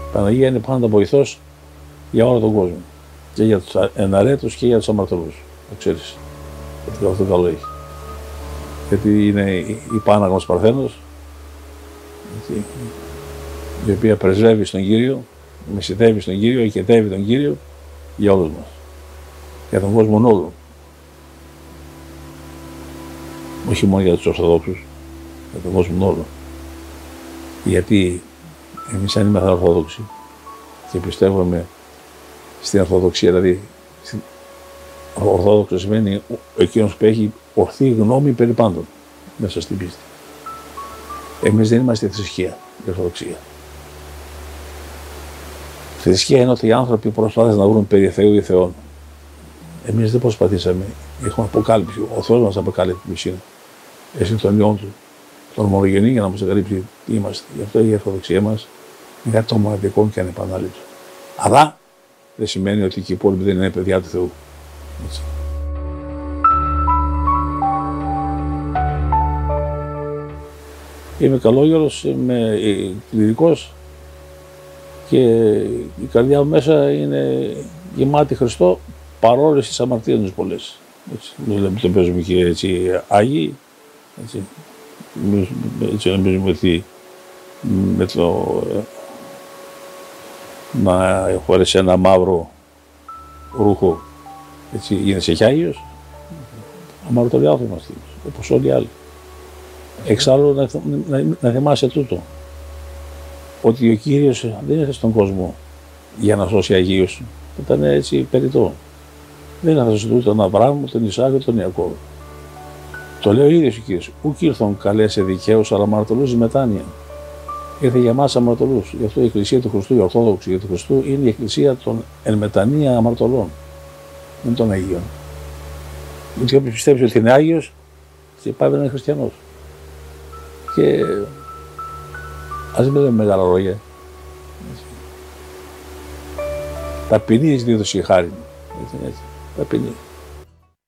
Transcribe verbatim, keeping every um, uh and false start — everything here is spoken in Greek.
Παναγία είναι πάντα βοηθός για όλο τον κόσμο. Και για τους εναρέτους και για τους αμαρτωλούς. Το ξέρεις. Γιατί αυτό καλό έχει. Γιατί είναι η Πάναγος Παρθένος, η οποία πρεσβεύει στον Κύριο, μεσητεύει στον Κύριο, οικετεύει τον Κύριο για όλους μας. Για τον κόσμο όλο. Όχι μόνο για τους Ορθοδόξους, για τον κόσμο όλο. Γιατί εμείς αν είμαστε Ορθόδοξοι και πιστεύουμε στην Ορθοδοξία, δηλαδή ο Ορθόδοξος σημαίνει εκείνος που έχει ορθή γνώμη περί πάντων μέσα στην πίστη. Εμείς δεν είμαστε θρησκεία, η Ορθοδοξία. Θρησκεία είναι ότι οι άνθρωποι προσπάθησαν να βρουν περί Θεού ή Θεών. Εμείς δεν προσπαθήσαμε. Έχουμε αποκάλυψη. Ο Θεός μας αποκάλυψε ποιος είναι. Εσύ τον Υιόν του, τον ομολογενή, για να μας εγκαλύψει τι είμαστε. Γι' αυτό η Ορθοδοξία μας είναι κάτι το μοναδικό και ανεπανάληπτο. Αλλά δεν σημαίνει ότι και οι υπόλοιποι δεν είναι παιδιά του Θεού. Έτσι. Είμαι καλόγερος, είμαι κληρικός και η καρδιά μου μέσα είναι γεμάτη Χριστό παρόλες τις αμαρτίες τους πολλές. Δεν το παίζουμε και έτσι Άγιοι, έτσι, έτσι νομίζουμε ότι με το να φορέσει ένα μαύρο ρούχο έτσι γίνεσαι και Άγιος, αμαρτωλοί άνθρωποι είμαστε, όπως όλοι οι άλλοι. Εξάλλου να, να, να θυμάσαι τούτο, ότι ο Κύριος δεν ήρθε στον κόσμο για να σώσει Αγίους, ήταν έτσι περιττό. Δεν ήρθε να σώσει τον Αβραάμ, τον Ισάκ και τον Ιακώβ. Το λέει ο ίδιος ο Κύριος, ουκ ήρθον καλέσαι δικαίους, αλλά αμαρτωλούς μετάνοια. Ήρθε για εμάς αμαρτωλούς. Γι' αυτό η Εκκλησία του Χριστού, η Ορθόδοξη του Χριστού, είναι η Εκκλησία των εν μετανία αμαρτωλών, δεν των Αγίων. Γιατί όποιος πιστεύει ότι είναι Άγιος, και πάει να είναι χριστιανός. Και ας μην λέμε μεγάλα λόγια. Ταπεινή εις δίδωση χάριν. Έτσι, έτσι. Ταπεινή.